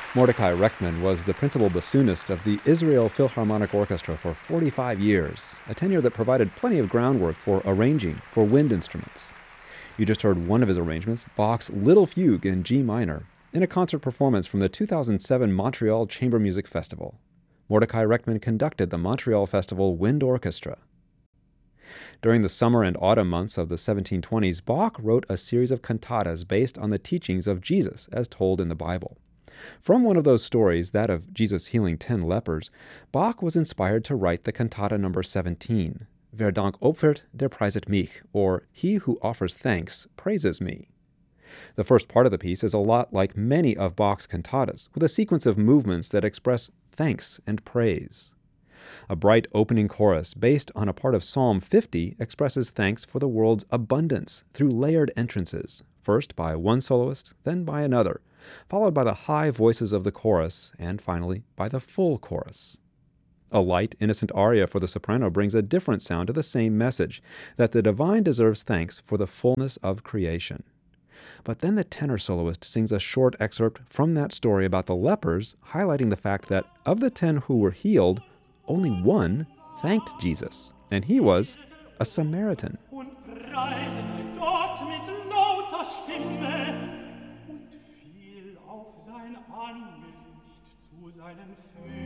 Mordecai Reckman was the principal bassoonist of the Israel Philharmonic Orchestra for 45 years, a tenure that provided plenty of groundwork for arranging for wind instruments. You just heard one of his arrangements, Bach's Little Fugue in G minor, in a concert performance from the 2007 Montreal Chamber Music Festival. Mordecai Reckman conducted the Montreal Festival Wind Orchestra. During the summer and autumn months of the 1720s, Bach wrote a series of cantatas based on the teachings of Jesus as told in the Bible. From one of those stories, that of Jesus healing 10 lepers, Bach was inspired to write the cantata number 17, Wer Dank opfert, der preiset mich, or He who offers thanks praises me. The first part of the piece is a lot like many of Bach's cantatas, with a sequence of movements that express thanks and praise. A bright opening chorus based on a part of Psalm 50 expresses thanks for the world's abundance through layered entrances, first by one soloist, then by another, followed by the high voices of the chorus, and finally by the full chorus. A light, innocent aria for the soprano brings a different sound to the same message, that the divine deserves thanks for the fullness of creation. But then the tenor soloist sings a short excerpt from that story about the lepers, highlighting the fact that of the 10 who were healed, only one thanked Jesus, and he was a Samaritan. Angesicht zu seinen Füßen.